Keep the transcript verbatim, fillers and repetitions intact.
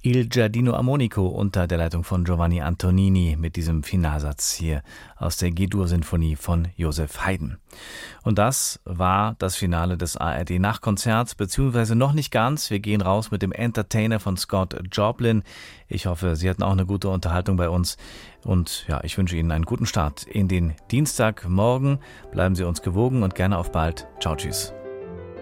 Il Giardino Armonico unter der Leitung von Giovanni Antonini mit diesem Finalsatz hier aus der G-Dur-Sinfonie von Joseph Haydn. Und das war das Finale des A R D-Nachtkonzerts, beziehungsweise noch nicht ganz. Wir gehen raus mit dem Entertainer von Scott Joplin. Ich hoffe, Sie hatten auch eine gute Unterhaltung bei uns. Und ja, ich wünsche Ihnen einen guten Start in den Dienstagmorgen. Bleiben Sie uns gewogen und gerne auf bald. Ciao, tschüss.